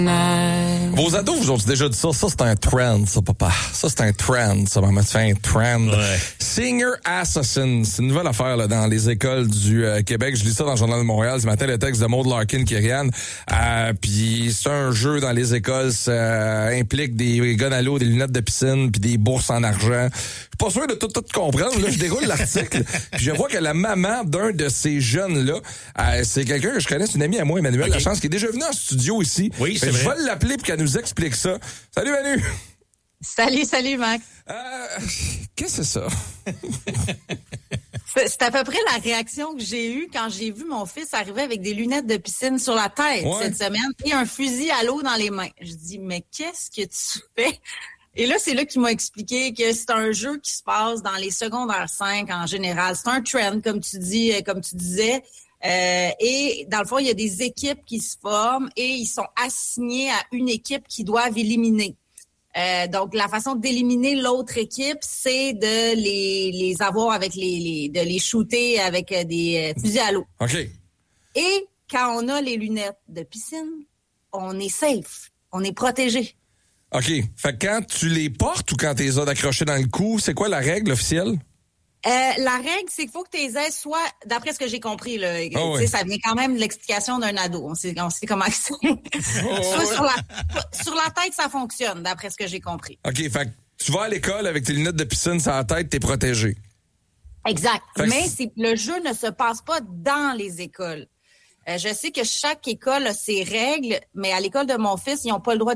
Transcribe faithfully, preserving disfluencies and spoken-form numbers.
Vos ados vous ont déjà dit ça? Ça, c'est un trend, ça, papa. Ça, c'est un trend, ça, maman. Tu fais un trend. Ouais. Senior Assassin, c'est une nouvelle affaire là, dans les écoles du euh, Québec. Je lis ça dans le Journal de Montréal ce matin, le texte de Maud Larkin-Kyrian. Euh, puis c'est un jeu dans les écoles. Ça euh, implique des guns à l'eau, des lunettes de piscine, puis des bourses en argent. Je suis pas sûr de tout, tout comprendre. Là, je déroule l'article. Puis je vois que la maman d'un de ces jeunes-là, euh, c'est quelqu'un que je connais, c'est une amie à moi, Emmanuel okay. Lachance, qui est déjà venue en studio ici. Oui, c'est fait, vrai. Je vais l'appeler pour qu'elle nous explique ça. Salut Manu! Salut, salut Max. Euh, qu'est-ce que c'est ça? c'est, c'est à peu près la réaction que j'ai eue quand j'ai vu mon fils arriver avec des lunettes de piscine sur la tête ouais. cette semaine et un fusil à l'eau dans les mains. Je dis, mais qu'est-ce que tu fais? Et là, c'est là qu'il m'a expliqué que c'est un jeu qui se passe dans les secondaires cinq en général. C'est un trend, comme tu dis, comme tu disais. Euh, et dans le fond, il y a des équipes qui se forment et ils sont assignés à une équipe qu'ils doivent éliminer. Euh, donc, la façon d'éliminer l'autre équipe, c'est de les, les avoir avec les, les, de les shooter avec des fusils à l'eau. OK. Et quand on a les lunettes de piscine, on est safe. On est protégé. OK. Fait que quand tu les portes ou quand tu les as accrochés dans le cou, c'est quoi la règle officielle? Euh, la règle, c'est qu'il faut que tes ailes soient, d'après ce que j'ai compris, là, oh oui. oui. ça vient quand même de l'explication d'un ado. On sait, on sait comment c'est. Oh soit oui. sur, la, sur la tête, ça fonctionne, d'après ce que j'ai compris. OK, fait que tu vas à l'école avec tes lunettes de piscine sur la tête, t'es protégé. Exact. Fait Mais que... c'est, le jeu ne se passe pas dans les écoles. Euh, je sais que chaque école a ses règles, mais à l'école de mon fils, ils n'ont pas le droit